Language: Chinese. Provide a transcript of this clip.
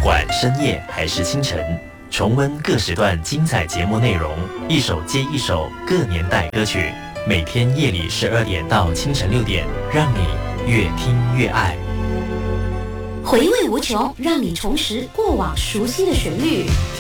管深夜还是清晨，重温各时段精彩节目内容，一首接一首各年代歌曲，每天夜里12点到清晨6点，让你越听越爱。 回味无穷，让你重拾过往熟悉的旋律。